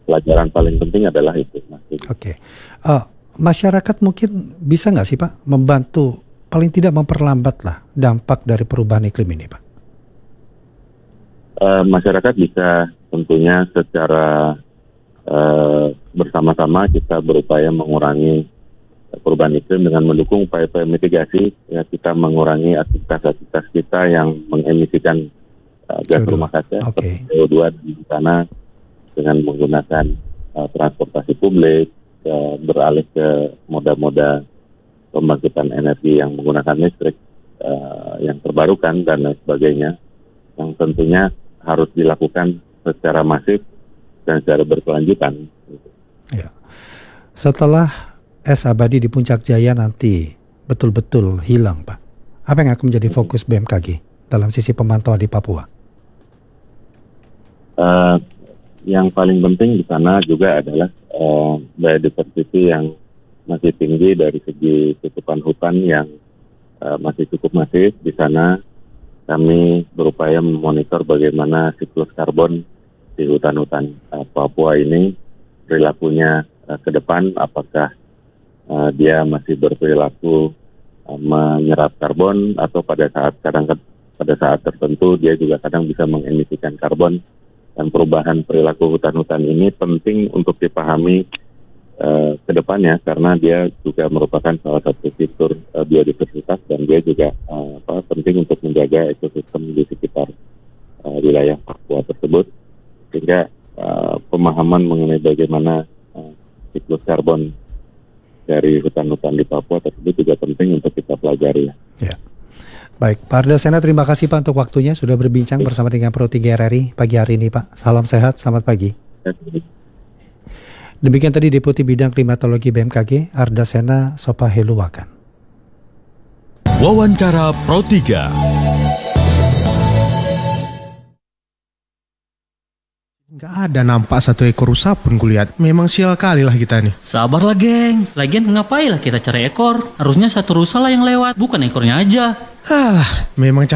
pelajaran paling penting adalah itu. Oke. Masyarakat mungkin bisa nggak sih Pak membantu, paling tidak memperlambat lah dampak dari perubahan iklim ini Pak? Masyarakat bisa tentunya secara bersama-sama kita berupaya mengurangi perubahan iklim dengan mendukung upaya-upaya mitigasi. Ya, kita mengurangi aktivitas-aktivitas kita yang mengemisikan gas rumah kaca seperti CO2 di sana dengan menggunakan transportasi publik, beralih ke moda-moda pembangkitan energi yang menggunakan listrik yang terbarukan dan lain sebagainya, yang tentunya harus dilakukan secara masif dan secara berkelanjutan. Ya. Setelah es abadi di Puncak Jaya nanti betul-betul hilang Pak, apa yang akan menjadi fokus BMKG dalam sisi pemantauan di Papua? Yang paling penting di sana juga adalah biodiversity yang masih tinggi dari segi tutupan hutan yang masih cukup masif. Di sana kami berupaya memonitor bagaimana siklus karbon di hutan-hutan Papua ini, perilakunya ke depan, apakah dia masih berperilaku menyerap karbon atau pada saat tertentu dia juga kadang bisa mengemisikan karbon. Dan perubahan perilaku hutan-hutan ini penting untuk dipahami ke depannya, karena dia juga merupakan salah satu fitur biodiversitas dan dia juga penting untuk menjaga ekosistem di sekitar wilayah Papua tersebut, sehingga pemahaman mengenai bagaimana siklus karbon dari hutan-hutan di Papua tersebut juga penting untuk kita pelajari. Ya. Baik, Pak Ardasena, terima kasih Pak untuk waktunya sudah berbincang bersama dengan Pro 3 RRI pagi hari ini Pak. Salam sehat, selamat pagi. Demikian tadi Deputi Bidang Klimatologi BMKG Ardasena Sopaheluwakan. Wawancara Pro 3. Gak ada nampak satu ekor rusa pun kulihat. Memang sial kali lah kita nih. Sabarlah geng. Lagian ngapain lah kita cari ekor. Harusnya satu rusa lah yang lewat, bukan ekornya aja. Halah, memang